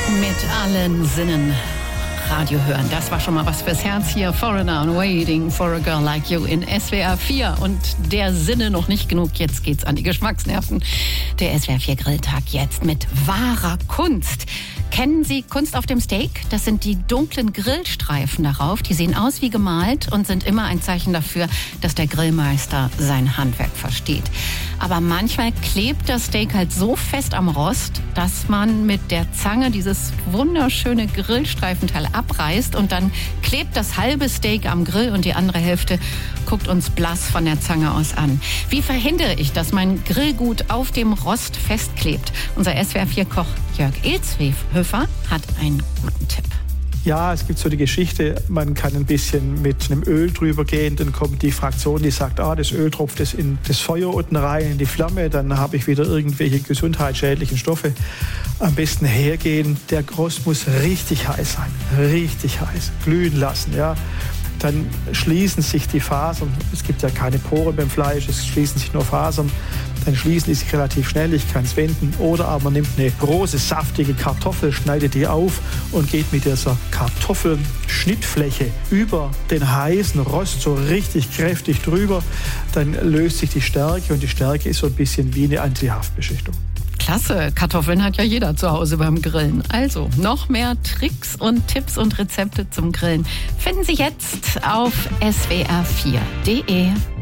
Mit allen Sinnen Radio hören. Das war schon mal was fürs Herz hier. Foreigner and Waiting for a Girl Like You in SWR 4. Und der Sinne noch nicht genug. Jetzt geht's an die Geschmacksnerven. Der SWR 4 Grilltag jetzt mit wahrer Kunst. Kennen Sie Kunst auf dem Steak? Das sind die dunklen Grillstreifen darauf. Die sehen aus wie gemalt und sind immer ein Zeichen dafür, dass der Grillmeister sein Handwerk versteht. Aber manchmal klebt das Steak halt so fest am Rost, dass man mit der Zange dieses wunderschöne Grillstreifenteil abreißt und dann klebt das halbe Steak am Grill und die andere Hälfte guckt uns blass von der Zange aus an. Wie verhindere ich, dass mein Grillgut auf dem Rost festklebt? Unser SWR4-Koch Jörg Ilzhöfer hat einen guten Tipp. Ja, es gibt so die Geschichte, man kann ein bisschen mit einem Öl drüber gehen, dann kommt die Fraktion, die sagt, das Öl tropft es in das Feuer unten rein, in die Flamme, dann habe ich wieder irgendwelche gesundheitsschädlichen Stoffe. Am besten hergehen, der Rost muss richtig heiß sein, richtig heiß, glühen lassen, ja. Dann schließen sich die Fasern, es gibt ja keine Poren beim Fleisch, es schließen sich nur Fasern, dann schließen die sich relativ schnell, ich kann es wenden. Oder aber man nimmt eine große, saftige Kartoffel, schneidet die auf und geht mit dieser Kartoffelschnittfläche über den heißen Rost so richtig kräftig drüber. Dann löst sich die Stärke und die Stärke ist so ein bisschen wie eine Antihaftbeschichtung. Klasse, Kartoffeln hat ja jeder zu Hause beim Grillen. Also noch mehr Tricks und Tipps und Rezepte zum Grillen finden Sie jetzt auf swr4.de.